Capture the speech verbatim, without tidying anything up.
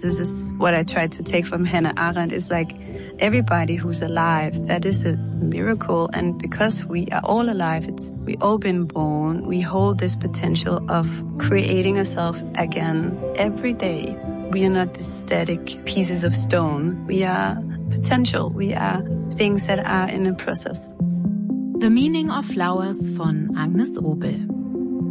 this is what I tried to take from Hannah Arendt, is like everybody who's alive, that is a miracle. And because we are all alive, it's we all been born, we hold this potential of creating ourselves again every day. We are not these static pieces of stone. We are potential. We are things that are in a process. The Meaning of Flowers von Agnes Obel.